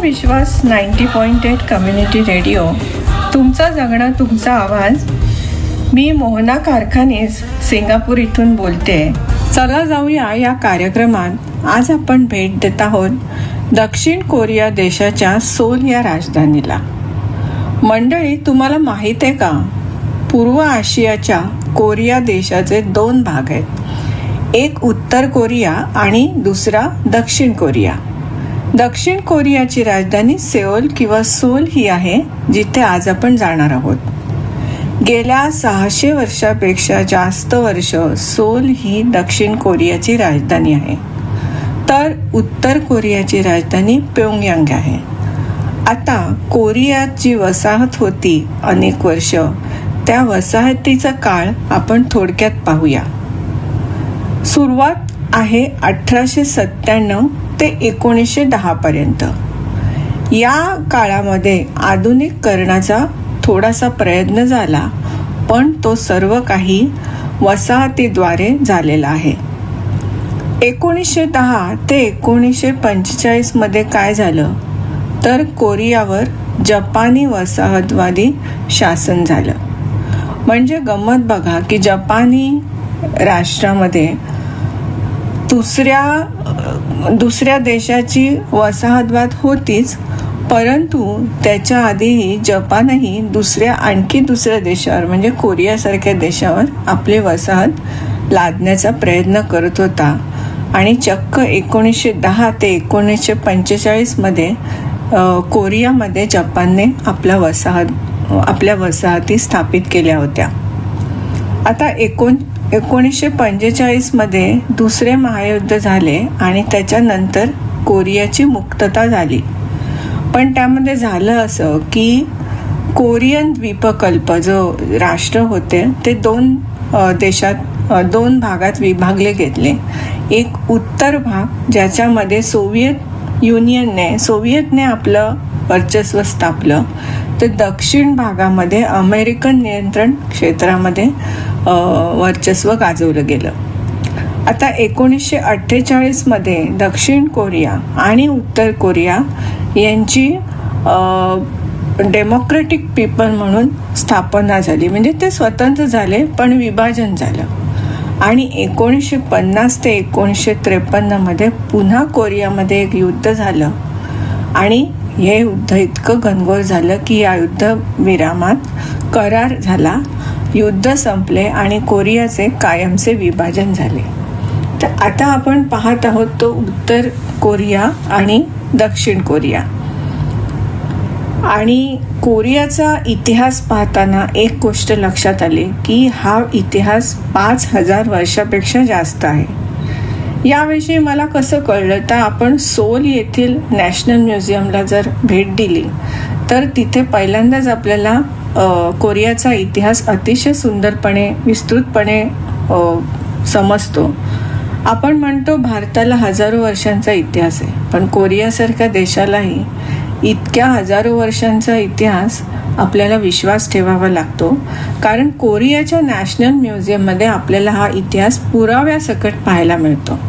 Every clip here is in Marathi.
विश्वास 90.8 कम्युनिटी रेडिओ, तुमचा जगणं तुमचा आवाज. मी मोहना कारखानीस सिंगापूर इथून बोलते. चला जाऊया या कार्यक्रमात. आज आपण भेट देत आहोत दक्षिण कोरिया देशाच्या सोल या राजधानीला. मंडळी, तुम्हाला माहीत आहे का, पूर्व आशियाच्या कोरिया देशाचे 2 भाग आहेत. एक उत्तर कोरिया आणि दुसरा दक्षिण कोरिया. दक्षिण कोरियाची राजधानी सेओल किंवा सोल ही आहे, जिथे आज आपण जाणार आहोत. गेल्या 600 वर्षापेक्षा जास्त वर्ष सोल ही दक्षिण कोरियाची राजधानी आहे, तर उत्तर कोरियाची राजधानी प्योंगयांग आहे. आता कोरियात जी वसाहत होती अनेक वर्ष, त्या वसाहतीचा काळ आपण थोडक्यात पाहूया. सुरुवात आहे 1897 ते 1910 पर्यंत. या काळामध्ये आधुनिकीकरणाचा थोडासा प्रयत्न झाला, पण तो सर्व काही वसाहतीद्वारे झालेला आहे. 1910 ते 1945 मध्ये काय झालं, तर कोरियावर जपानी वसाहतवादी शासन झालं. म्हणजे गंमत बघा की जपानी राष्ट्रामध्ये दुसऱ्या देशाची वसाहतवाद होतीच, परंतु त्याच्या आधीही जपानही आणखी दुसऱ्या देशावर म्हणजे कोरियासारख्या देशावर आपली वसाहत लादण्याचा प्रयत्न करत होता. आणि चक्क 1910 ते 1945 मध्ये कोरियामध्ये जपानने आपल्या वसाहती स्थापित केल्या होत्या. आता 1945 मध्ये दुसरे महायुद्ध झाले आणि त्याच्यानंतर कोरियाची मुक्तता झाली. पण त्यामध्ये झालं असं की कोरियन द्वीपकल्प जो राष्ट्र होते ते 2 भागात विभागले गेले. एक उत्तर भाग ज्याच्यामध्ये सोव्हिएतने आपलं वर्चस्व स्थापलं, तर दक्षिण भागामध्ये अमेरिकन नियंत्रण क्षेत्रामध्ये वर्चस्व गाजवलं गेलं. आता 1948 मध्ये दक्षिण कोरिया आणि उत्तर कोरिया यांची डेमोक्रेटिक पीपल म्हणून स्थापना झाली. म्हणजे ते स्वतंत्र झाले, पण विभाजन झालं. आणि 1950 ते 1953 मध्ये पुन्हा कोरियामध्ये एक युद्ध झालं. आणि हे युद्ध इतकं घनघोर झालं की या युद्धविरामात करार झाला, युद्ध संपले आणि कोरियाचे कायमचे विभाजन झाले. तर आता आपण पाहत आहोत तो उत्तर कोरिया आणि दक्षिण कोरिया. आणि कोरियाचा इतिहास पाहताना एक गोष्ट लक्षात आली की हा इतिहास 5000 वर्षापेक्षा जास्त आहे. याविषयी मला कसं कळलं, तर आपण सोल येथील नॅशनल म्युझियमला जर भेट दिली तर तिथे पहिल्यांदाच आपल्याला कोरियाचा इतिहास अतिशय सुंदरपणे विस्तृतपणे समजतो. आपण म्हणतो भारताला हजारो वर्षांचा इतिहास आहे, पण कोरियासारख्या देशालाही इतक्या हजारो वर्षांचा इतिहास आपल्याला विश्वास ठेवावा लागतो. कारण कोरियाच्या नॅशनल म्युझियममध्ये आपल्याला हा इतिहास पुराव्यासकट पाहायला मिळतो.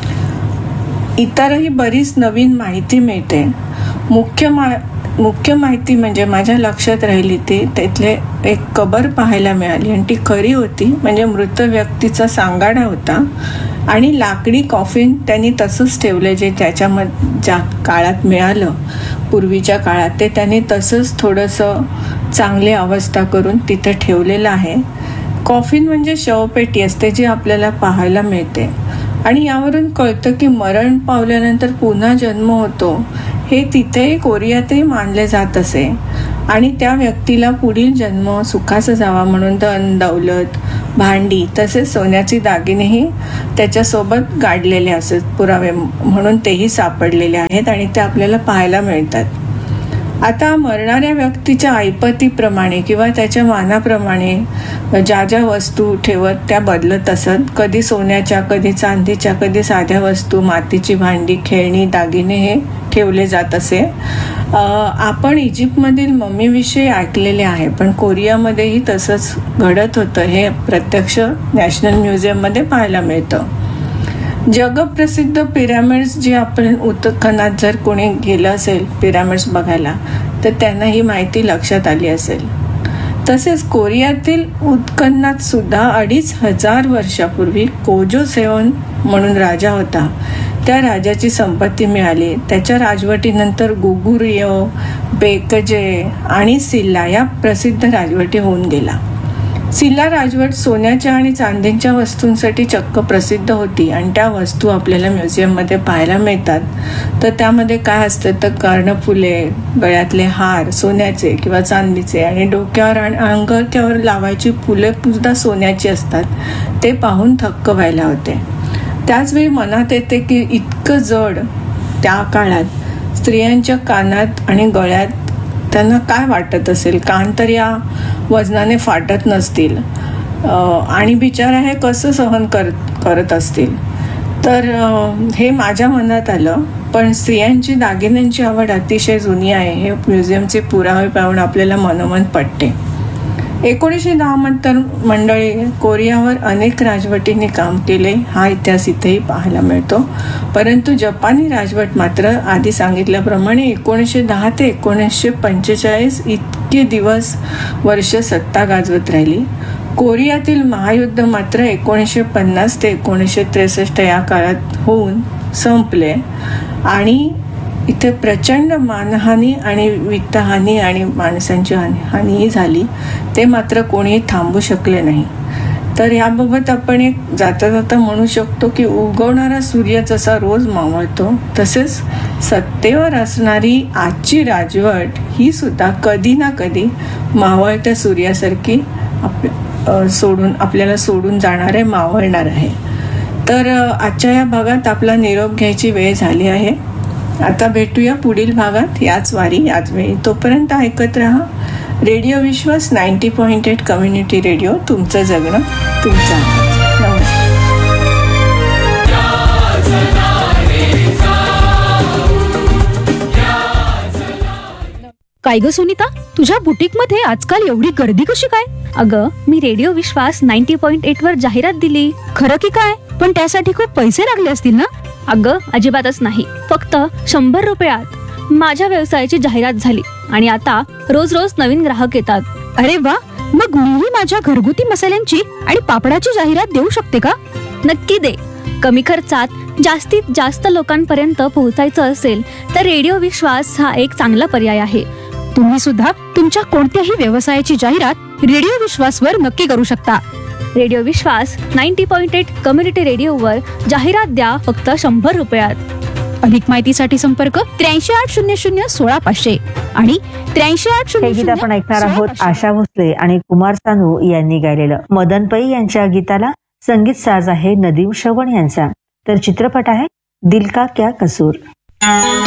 इतरही बरीच नवीन माहिती मिळते. मुख्य माहिती म्हणजे माझ्या लक्षात राहिली ती तिथले एक कबर पाहायला मिळाली आणि ती खरी होती. म्हणजे मृत व्यक्तीचा सांगाडा होता आणि लाकडी कॉफिन त्यांनी तसंच ठेवलं, जे ज्या काळात मिळालं पूर्वीच्या काळात, ते त्यांनी तसंच थोडंसं चांगली अवस्था करून तिथे ठेवलेलं आहे. कॉफिन म्हणजे शवपेटी असते जी आपल्याला पाहायला मिळते. आणि यावरून कळतं की मरण पावल्यानंतर पुन्हा जन्म होतो हे तिथेही कोरियातही मानले जात असे. आणि त्या व्यक्तीला पुढील जन्म सुखाचा जावा म्हणून धन दौलत भांडी तसेच सोन्याचे दागिनेही त्याच्यासोबत गाडलेले असत पुरावे म्हणून तेही सापडलेले आहेत आणि ते आपल्याला पाहायला मिळतात. आता मरणाऱ्या व्यक्तीच्या ऐपतीप्रमाणे किंवा त्याच्या मानाप्रमाणे ज्या वस्तू ठेवत त्या बदलत असत. कधी सोन्याच्या, कधी चांदीच्या, कधी साध्या वस्तू, मातीची भांडी, खेळणी, दागिने हे ठेवले जात असे. आपण इजिप्तमधील मम्मीविषयी ऐकलेले आहे, पण कोरियामध्येही तसंच घडत होतं हे प्रत्यक्ष नॅशनल म्युझियममध्ये पाहायला मिळतं. जगप्रसिद्ध पिरॅमिड्स जे आपण उत्खनात जर कोणी गेलं असेल पिरॅमिड्स बघायला तर त्यांना ही माहिती लक्षात आली असेल. तसेच कोरियातील उत्खनात सुद्धा 2500 वर्षापूर्वी कोजो सेवन म्हणून राजा होता. त्या राजाची संपत्ती मिळाली. त्याच्या राजवटीनंतर गोगुरियो, बेकजे आणि सिल्ला या प्रसिद्ध राजवटी होऊन गेला. सिल्ला राजवट सोन्याच्या आणि चांदीच्या वस्तूंसाठी चक्क प्रसिद्ध होती आणि त्या वस्तू आपल्याला म्युझियममध्ये पाहायला मिळतात. तर त्यामध्ये काय असतं तर कर्णफुले, गळ्यातले हार सोन्याचे किंवा चांदीचे आणि डोक्यावर आणि अंगठ्यावर लावायची फुले सुद्धा सोन्याची असतात. ते पाहून थक्क व्हायला होते. त्याचवेळी मनात येते की इतकं जड त्या काळात स्त्रियांच्या कानात आणि गळ्यात त्यांना काय वाटत असेल. कान तर या वजनाने फाटत नसतील आणि बिचारा हे कसं सहन करत असतील. तर हे माझ्या मनात आलं. पण स्त्रियांची दागिन्यांची आवड अतिशय जुनी आहे हे म्युझियमचे पुरावे पाहून आपल्याला मनोमन पटते. 1910 नंतर मंडळी कोरियावर अनेक राजवटींनी काम केले हा इतिहास इथेही पाहायला मिळतो. परंतु जपानी राजवट मात्र आधी सांगितल्याप्रमाणे 1910 ते 1945 इतके वर्ष सत्ता गाजवत राहिली. कोरियातील महायुद्ध मात्र 1950 ते 1963 या काळात होऊन संपले आणि इथे प्रचंड मानहानी आणि वित्तहानी आणि माणसांची हानीही झाली. ते मात्र कोणीही थांबू शकले नाही. तर याबाबत आपण एक जाता जाता म्हणू शकतो की उगवणारा सूर्य जसा रोज मावळतो तसेच सत्तेवर असणारी आजची राजवट ही सुद्धा कधी ना कधी मावळत्या सूर्यासारखी आपल्याला सोडून जाणारे मावळणार आहे. तर आजच्या या भागात आपला निरोप घ्यायची वेळ झाली आहे. आता भेटूया पुढील भागात याच वारी याच वेळी. तोपर्यंत ऐकत रहा रेडिओ विश्वास 90.8 कम्युनिटी रेडिओ. तुमचं जगणं तुमचं आवाज. नमस्कार. काय ग सुनीता, तुझ्या बुटीक मध्ये आजकाल एवढी गर्दी कशी काय? अगं मी रेडिओ विश्वास 90.8 वर जाहिरात दिली. खरं की काय? पण त्यासाठी खूप पैसे लागले असतील ना? अगं अजिबातच नाही. फक्त 100 रुपयात माझ्या व्यवसायाची जाहिरात झाली आणि आता रोज रोज नवीन ग्राहक येतात. अरे वा, मग मीही माझ्या घरगुती मसाल्यांची आणि पापडाची जाहिरात देऊ शकते का? नक्की दे. कमी खर्चात जास्तीत जास्त लोकांपर्यंत पोहोचायचं असेल तर रेडिओ विश्वास हा एक चांगला पर्याय आहे. तुम्ही सुद्धा तुमच्या कोणत्याही व्यवसायाची जाहिरात रेडिओ विश्वास वर नक्की करू शकता. रेडिओ विश्वास 90.8 कम्युनिटी रेडिओवर जाहिरात द्या फक्त 100 रुपयात. अधिक माहितीसाठी संपर्क 8380016500 आणि 8380. हे गीत आपण ऐकणार आहोत आशा भोसले आणि कुमार सानू यांनी गायलेलं. मदन पै यांच्या गीताला संगीत साज आहे नदीम श्रवण यांचा. तर चित्रपट आहे दिल का क्या कसूर.